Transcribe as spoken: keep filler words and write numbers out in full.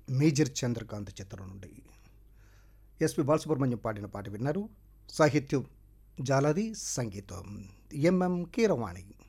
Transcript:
Major Chandrakant చిత్రం నుండి SP Balasubrahmanyam పాడిన పాట విన్నారు. సాహిత్యం జాలాది, సంగీతం ఎంఎం కీరవాణి.